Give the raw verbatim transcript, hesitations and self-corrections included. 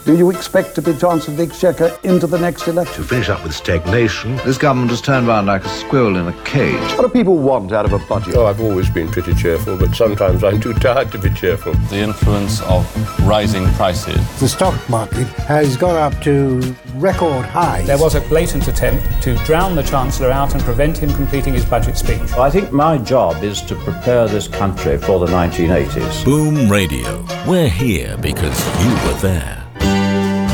Do you expect to be Chancellor of the Exchequer into the next election? To finish up with stagnation. This government has turned round like a squirrel in a cage. What do people want out of a budget? Oh, I've always been pretty cheerful, but sometimes I'm too tired to be cheerful. The influence of rising prices. The stock market has gone up to record highs. There was a blatant attempt to drown the Chancellor out and prevent him completing his budget speech. I think my job is to prepare this country for the nineteen eighties. Boom Radio. We're here because you were there.